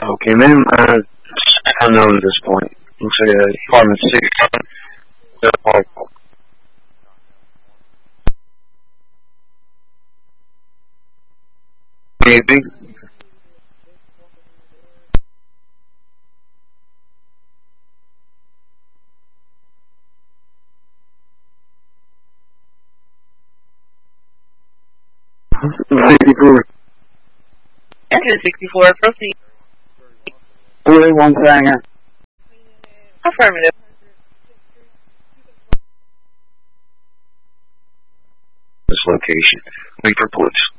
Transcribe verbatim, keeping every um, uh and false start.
Okay, ma'am. Uh, it's unknown at this point. Looks like uh, apartment six. Maybe. sixty-four. Engine sixty-four, proceed. forty-one Sanger. Affirmative. This location. Wait for police.